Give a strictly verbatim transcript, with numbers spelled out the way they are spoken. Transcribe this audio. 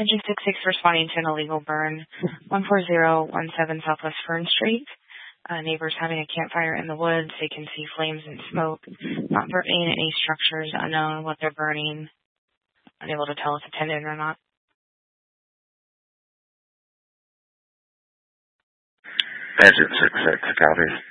Engine six six responding to an illegal burn, one four zero one seven Southwest Fern Street. Uh, neighbors having a campfire in the woods. They can see flames and smoke, not burning any structures, unknown what they're burning, unable to tell if attended or not. Engine six six, copy.